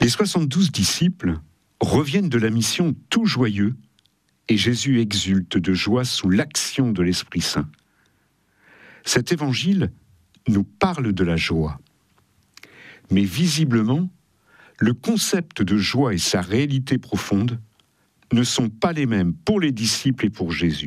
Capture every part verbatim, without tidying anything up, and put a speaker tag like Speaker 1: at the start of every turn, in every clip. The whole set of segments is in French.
Speaker 1: Les soixante-douze disciples reviennent de la mission tout joyeux et Jésus exulte de joie sous l'action de l'Esprit Saint. Cet évangile nous parle de la joie. Mais visiblement, le concept de joie et sa réalité profonde ne sont pas les mêmes pour les disciples et pour Jésus.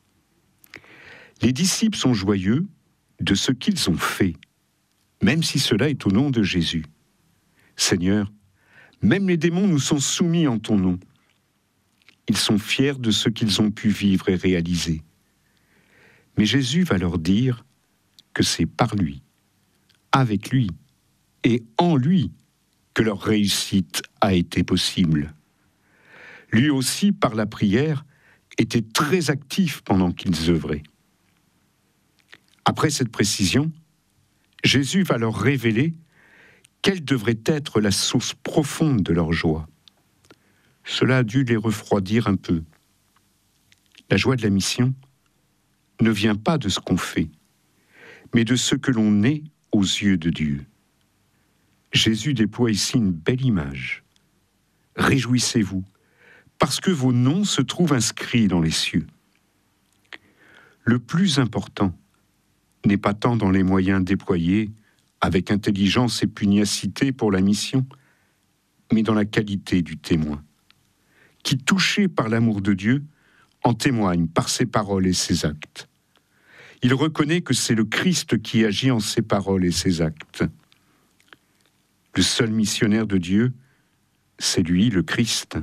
Speaker 1: Les disciples sont joyeux de ce qu'ils ont fait, même si cela est au nom de Jésus. Seigneur, même les démons nous sont soumis en ton nom. Ils sont fiers de ce qu'ils ont pu vivre et réaliser. Mais Jésus va leur dire que c'est par lui, avec lui et en lui que leur réussite a été possible. Lui aussi, par la prière, était très actif pendant qu'ils œuvraient. Après cette précision, Jésus va leur révéler quelle devrait être la source profonde de leur joie. Cela a dû les refroidir un peu. La joie de la mission ne vient pas de ce qu'on fait, mais de ce que l'on est aux yeux de Dieu. Jésus déploie ici une belle image. Réjouissez-vous, parce que vos noms se trouvent inscrits dans les cieux. Le plus important n'est pas tant dans les moyens déployés avec intelligence et pugnacité pour la mission, mais dans la qualité du témoin, qui, touché par l'amour de Dieu, en témoigne par ses paroles et ses actes. Il reconnaît que c'est le Christ qui agit en ses paroles et ses actes. Le seul missionnaire de Dieu, c'est lui, le Christ.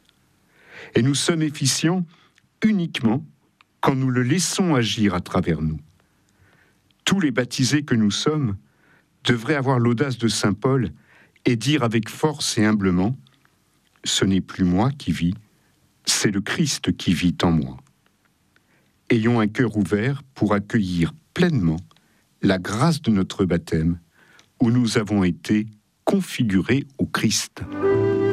Speaker 1: Et nous sommes efficients uniquement quand nous le laissons agir à travers nous. Tous les baptisés que nous sommes devraient avoir l'audace de saint Paul et dire avec force et humblement « Ce n'est plus moi qui vis, c'est le Christ qui vit en moi ». Ayons un cœur ouvert pour accueillir pleinement la grâce de notre baptême où nous avons été configurés au Christ.